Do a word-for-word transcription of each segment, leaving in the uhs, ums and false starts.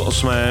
osmé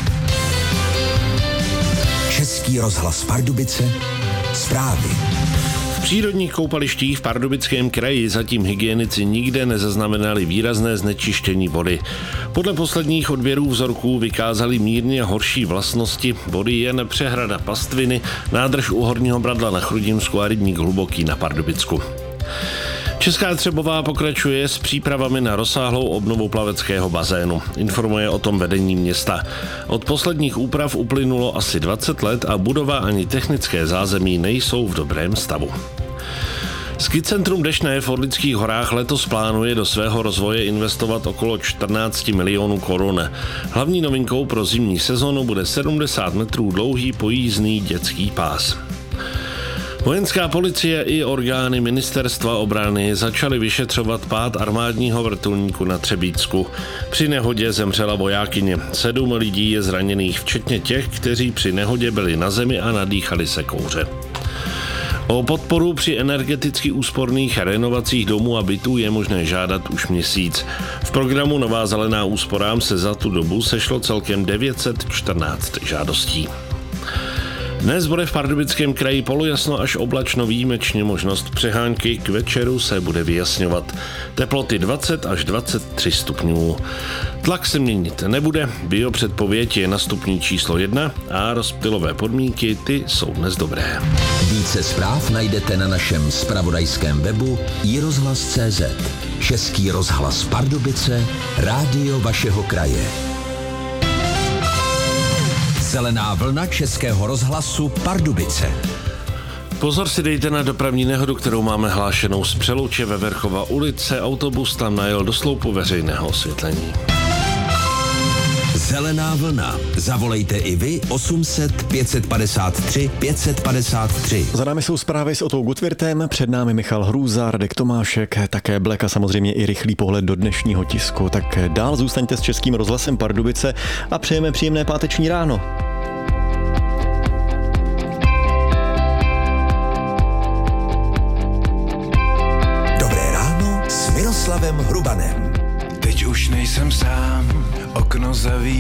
Český rozhlas Pardubice, zprávy. V přírodních koupalištích v Pardubickém kraji zatím hygienici nikde nezaznamenali výrazné znečištění vody. Podle posledních odběrů vzorků vykázali mírně horší vlastnosti vody jen přehrada Pastviny, nádrž u Horního Bradla na Chrudimsku a rybník Hluboký na Pardubicku. Česká Třebová pokračuje s přípravami na rozsáhlou obnovu plaveckého bazénu. Informuje o tom vedení města. Od posledních úprav uplynulo asi dvacet let a budova ani technické zázemí nejsou v dobrém stavu. Ski centrum Deštné v Orlických horách letos plánuje do svého rozvoje investovat okolo čtrnáct milionů korun. Hlavní novinkou pro zimní sezonu bude sedmdesát metrů dlouhý pojízdný dětský pás. Vojenská policie i orgány ministerstva obrany začaly vyšetřovat pád armádního vrtulníku na Třebíčsku. Při nehodě zemřela vojákyně. Sedm lidí je zraněných, včetně těch, kteří při nehodě byli na zemi a nadýchali se kouře. O podporu při energeticky úsporných renovacích domů a bytů je možné žádat už měsíc. V programu Nová zelená úsporám se za tu dobu sešlo celkem devět set čtrnáct žádostí. Dnes bude v Pardubickém kraji polojasno až oblačno, výjimečně možnost přehánky, k večeru se bude vyjasňovat. Teploty dvacet až dvacet tři stupňů. Tlak se měnit nebude, biopředpověď je na stupni číslo jedna a rozptylové podmínky ty jsou dnes dobré. Více zpráv najdete na našem zpravodajském webu i rozhlas tečka cé zet. Český rozhlas Pardubice, rádio vašeho kraje. Zelená vlna Českého rozhlasu Pardubice. Pozor si dejte na dopravní nehodu, kterou máme hlášenou z Přelouče ve Verchova ulice. Autobus tam najel do sloupu veřejného osvětlení. Zelená vlna. Zavolejte i vy osm set pět set padesát tři pět set padesát tři. Za námi jsou zprávy s Otou Gutwirtem, před námi Michal Hrůza, Radek Tomášek, také Black a samozřejmě i rychlý pohled do dnešního tisku. Tak dál zůstaňte s Českým rozhlasem Pardubice a přejeme příjemné páteční ráno. Dobré ráno s Miroslavem Hrubanem. Teď už nejsem sám, okno zaví.